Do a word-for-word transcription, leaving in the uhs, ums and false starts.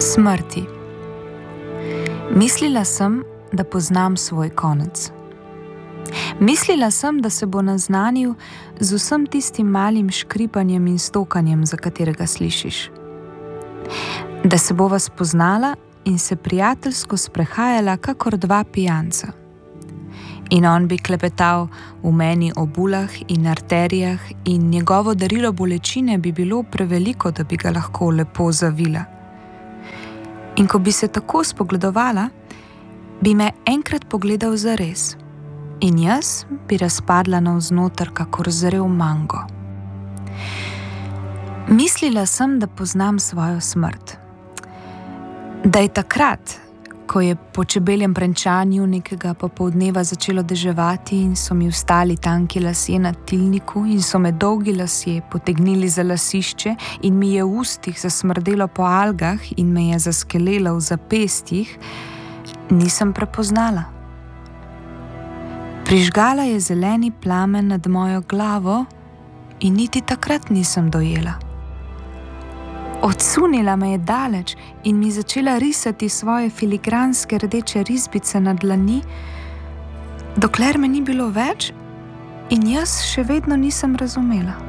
Smrti. Mislila sem, da poznam svoj konec. Mislila sem, da se bo naznanil z vsem tistim malim škripanjem in stokanjem, za katerega slišiš. Da se bova spoznala in se prijateljsko sprehajala kakor dva pijanca. In on bi klepetal v meni o bulah in arterijah in njegovo darilo bolečine bi bilo preveliko, da bi ga lahko lepo zavila. In ko bi se tako spogledovala, bi me enkrat pogledal zares in jaz bi razpadla navznoter kakor zrel mango. Mislila sem, da poznam svojo smrt. Da je takrat, ko je po čebeljem prenčanju nekega popoldneva začelo deževati in so mi vstali tanki lasje na tilniku in so me dolgi lasje potegnili za lasišče in mi je v ustih zasmrdelo po algah in me je zaskelelo v zapestjih, nisem prepoznala. Prižgala je zeleni plamen nad mojo glavo in niti takrat nisem dojela. Odsunila me je daleč in mi začela risati svoje filigranske rdeče risbice na dlani, dokler me ni bilo več in jaz še vedno nisem razumela.